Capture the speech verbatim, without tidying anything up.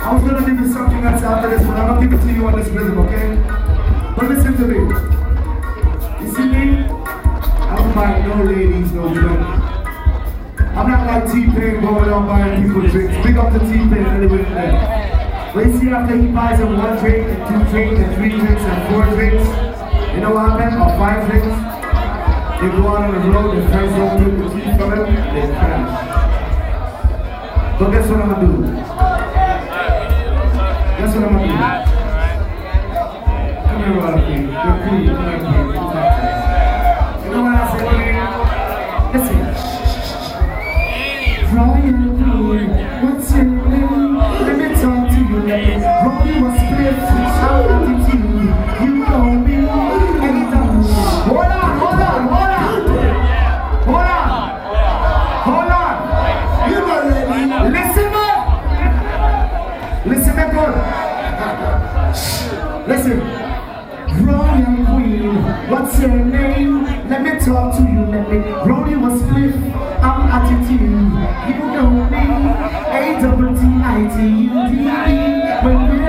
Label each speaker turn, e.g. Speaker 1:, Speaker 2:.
Speaker 1: I was gonna give you something else after this, but I'm gonna give it to you on this rhythm, okay? But listen to me. You see me? I don't buy no ladies, no drink. I'm not like T-Pain going on buying people drinks. Big up to T-Pain anyway there. But you see after he buys them one drink, and two drinks, and three drinks, and four drinks, you know what happened? Or five drinks? They go out on the road, their friends don't take the tea from them, they crash. But guess what I'm gonna do? Guess what I'm gonna do? Come here, Rocky. You're cool. You're cool. You know what I say, Rocky? Listen. Ryan Queen, what's your name? Let me talk to you. Rocky was split. Shout out to you. You know me. Anytime. Hold on, hold on, hold on. Hold on. Hold on. You know me. Listen up. Listen up good. Listen. Royal Queen, what's your name? Let me talk to you, let me. Brody was split, I'm attitude. You know me, A double T I T U D E. When we